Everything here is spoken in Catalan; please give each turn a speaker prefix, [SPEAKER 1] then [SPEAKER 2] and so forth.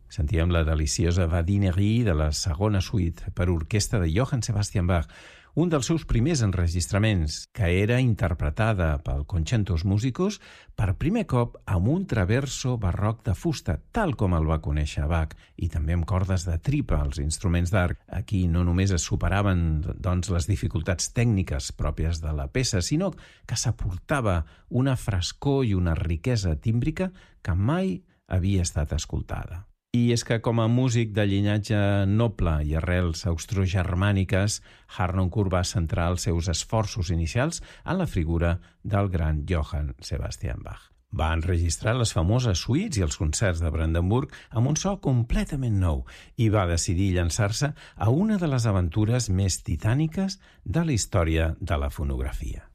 [SPEAKER 1] Sentíem la deliciosa Badinerie de la segona suite per orquestra de Johann Sebastian Bach, un dels seus primers enregistraments, que era interpretada pel Concertos Musicus per primer cop amb un traverso barroc de fusta, tal com el va conèixer Bach, i també amb cordes de tripa als instruments d'arc. Aquí no només es superaven les dificultats tècniques pròpies de la peça, sinó que s'aportava una frescor i una riquesa tímbrica que mai havia estat escoltada. I és que com a músic de llinatge noble i arrels austrogermàniques, Harnoncourt va centrar els seus esforços inicials en la figura del gran Johann Sebastian Bach. Va enregistrar les famoses suites i els concerts de Brandenburg amb un so completament nou i va decidir llançar-se a una de les aventures més titàniques de la història de la fonografia.